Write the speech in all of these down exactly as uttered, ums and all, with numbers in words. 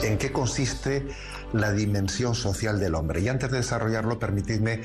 ¿En qué consiste la dimensión social del hombre? Y antes de desarrollarlo, permitidme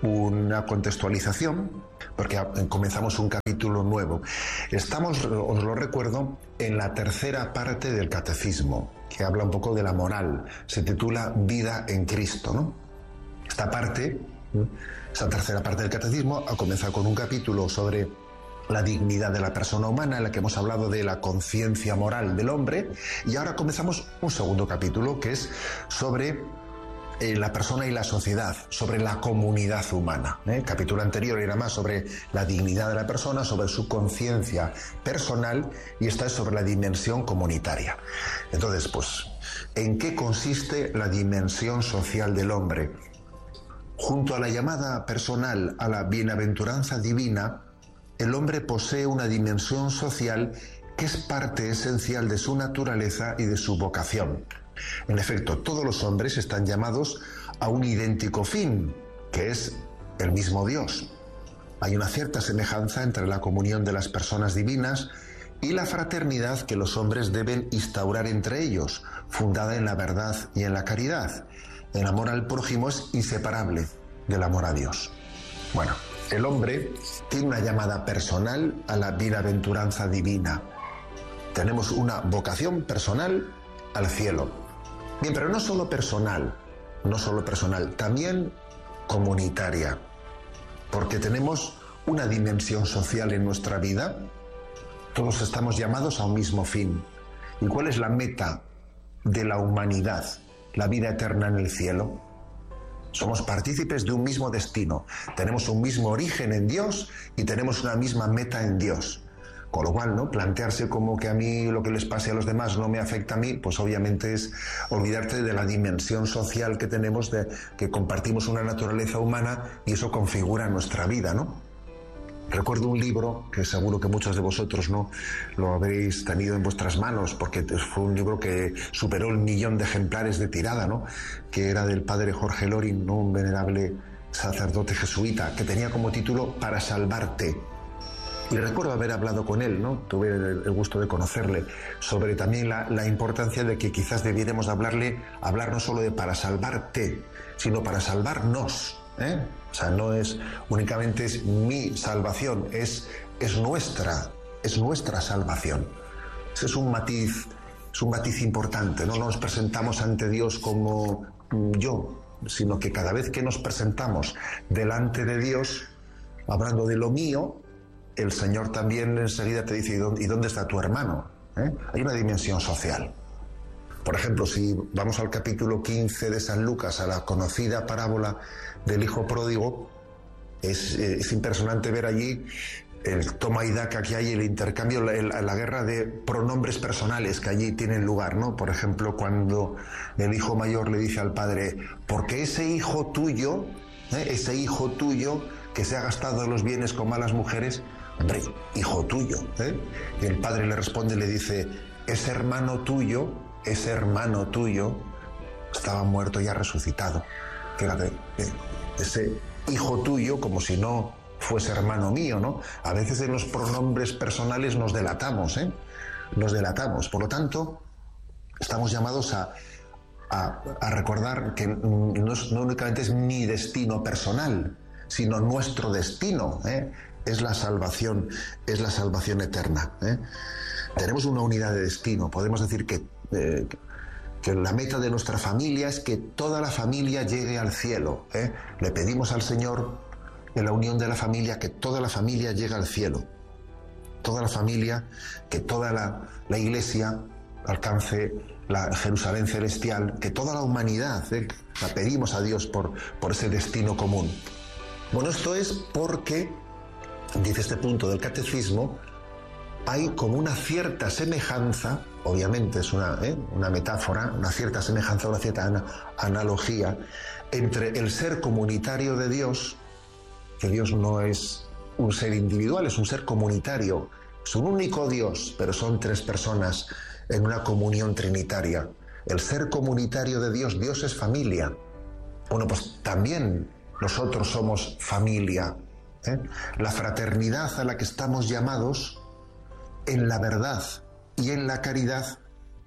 una contextualización, porque comenzamos un capítulo nuevo. Estamos, os lo recuerdo, en la tercera parte del Catecismo, que habla un poco de la moral. Se titula Vida en Cristo, ¿no? Esta parte, esta tercera parte del Catecismo, ha comenzado con un capítulo sobre la dignidad de la persona humana, en la que hemos hablado de la conciencia moral del hombre, y ahora comenzamos un segundo capítulo que es sobre eh, la persona y la sociedad, sobre la comunidad humana. ¿eh? El capítulo anterior era más sobre la dignidad de la persona, sobre su conciencia personal, y esta es sobre la dimensión comunitaria. Entonces, pues, ¿en qué consiste la dimensión social del hombre? Junto a la llamada personal a la bienaventuranza divina, el hombre posee una dimensión social que es parte esencial de su naturaleza y de su vocación. En efecto, todos los hombres están llamados a un idéntico fin, que es el mismo Dios. Hay una cierta semejanza entre la comunión de las personas divinas y la fraternidad que los hombres deben instaurar entre ellos, fundada en la verdad y en la caridad. El amor al prójimo es inseparable del amor a Dios. Bueno, el hombre tiene una llamada personal a la bienaventuranza divina. Tenemos una vocación personal al cielo. Bien, pero no solo personal, no solo personal, también comunitaria, porque tenemos una dimensión social en nuestra vida. Todos estamos llamados a un mismo fin. ¿Y cuál es la meta de la humanidad? La vida eterna en el cielo. Somos partícipes de un mismo destino, tenemos un mismo origen en Dios y tenemos una misma meta en Dios. Con lo cual, ¿no? Plantearse como que a mí lo que les pase a los demás no me afecta a mí, pues obviamente es olvidarte de la dimensión social que tenemos, de que compartimos una naturaleza humana y eso configura nuestra vida, ¿no? Recuerdo un libro que seguro que muchos de vosotros no lo habréis tenido en vuestras manos, porque fue un libro que superó el millón de ejemplares de tirada, ¿no? Que era del padre Jorge Loring, ¿no? Un venerable sacerdote jesuita, que tenía como título Para salvarte. Y recuerdo haber hablado con él, ¿no? Tuve el, el gusto de conocerle, sobre también la, la importancia de que quizás debiéramos hablarle, hablar no solo de para salvarte, sino para salvarnos. ¿Eh? O sea, no es únicamente es mi salvación, es, es nuestra, es nuestra salvación. Ese es un matiz, es un matiz importante, ¿no? No nos presentamos ante Dios como yo, sino que cada vez que nos presentamos delante de Dios, hablando de lo mío, el Señor también enseguida te dice, ¿y dónde, ¿y dónde está tu hermano? ¿Eh? Hay una dimensión social. Por ejemplo, si vamos al capítulo quince de San Lucas, a la conocida parábola del hijo pródigo, es, es impresionante ver allí el toma y daca que hay, el intercambio, la, la guerra de pronombres personales que allí tienen lugar, ¿no? Por ejemplo, cuando el hijo mayor le dice al padre, porque ese hijo tuyo, ¿eh? ese hijo tuyo que se ha gastado los bienes con malas mujeres, hombre, hijo tuyo, ¿eh? Y el padre le responde y le dice, ese hermano tuyo, ese hermano tuyo estaba muerto y ha resucitado. Fíjate, ese hijo tuyo, como si no fuese hermano mío, ¿no? A veces en los pronombres personales nos delatamos, ¿eh? Nos delatamos. Por lo tanto, estamos llamados a, a, a recordar que no, es, no únicamente es mi destino personal, sino nuestro destino, ¿eh? Es la salvación, es la salvación eterna, ¿eh? Tenemos una unidad de destino. Podemos decir que, eh, que la meta de nuestra familia es que toda la familia llegue al cielo, ¿eh? Le pedimos al Señor, en la unión de la familia, que toda la familia llegue al cielo. Toda la familia, que toda la, la Iglesia alcance la Jerusalén celestial, que toda la humanidad, ¿eh? La pedimos a Dios por, por ese destino común. Bueno, esto es porque, dice este punto del Catecismo, hay como una cierta semejanza, obviamente es una, ¿eh? una metáfora, una cierta semejanza, una cierta ana, analogía entre el ser comunitario de Dios, que Dios no es un ser individual, es un ser comunitario, es un único Dios, pero son tres personas en una comunión trinitaria. El ser comunitario de Dios, Dios es familia. Bueno, pues también nosotros somos familia, ¿eh? La fraternidad a la que estamos llamados en la verdad y en la caridad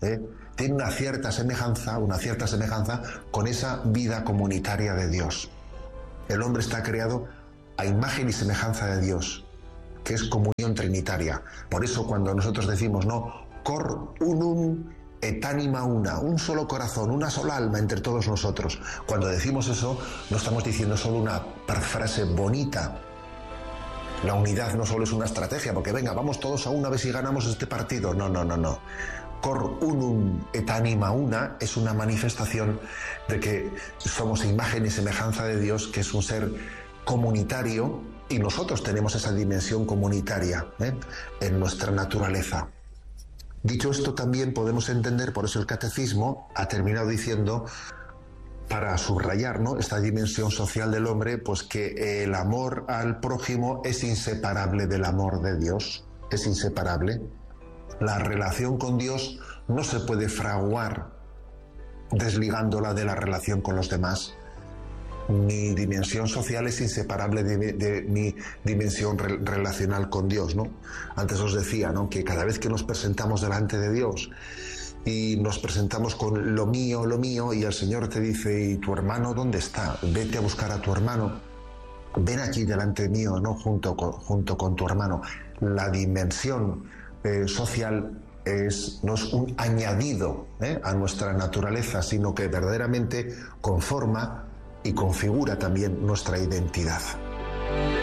¿eh? Tiene una cierta semejanza, una cierta semejanza con esa vida comunitaria de Dios. El hombre está creado a imagen y semejanza de Dios, que es comunión trinitaria. Por eso cuando nosotros decimos, no, cor unum et anima una, un solo corazón, una sola alma entre todos nosotros. Cuando decimos eso, no estamos diciendo solo una frase bonita. La unidad no solo es una estrategia, porque venga, vamos todos a una vez y ganamos este partido. No, no, no, no. Cor unum et anima una es una manifestación de que somos imagen y semejanza de Dios, que es un ser comunitario, y nosotros tenemos esa dimensión comunitaria, ¿eh? en nuestra naturaleza. Dicho esto, también podemos entender, por eso el catecismo ha terminado diciendo, para subrayar, ¿no?, esta dimensión social del hombre, pues que el amor al prójimo es inseparable del amor de Dios, es inseparable. La relación con Dios no se puede fraguar desligándola de la relación con los demás. Mi dimensión social es inseparable de, de mi dimensión re, relacional con Dios, ¿no? Antes os decía, ¿no?, que cada vez que nos presentamos delante de Dios y nos presentamos con lo mío, lo mío, y el Señor te dice, ¿y tu hermano dónde está? Vete a buscar a tu hermano. Ven aquí delante mío, ¿no?, junto con, junto con tu hermano. La dimensión eh, social es, no es un añadido ¿eh? a nuestra naturaleza, sino que verdaderamente conforma y configura también nuestra identidad.